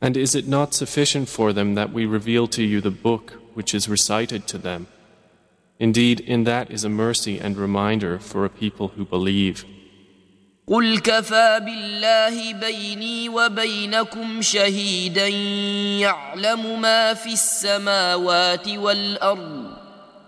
And is it not sufficient for them that we reveal to you the book which is recited to them? Indeed, in that is a mercy and reminder for a people who believe. قل كفى بالله بيني وبينكم شهيدا يعلم ما في السماوات والأرض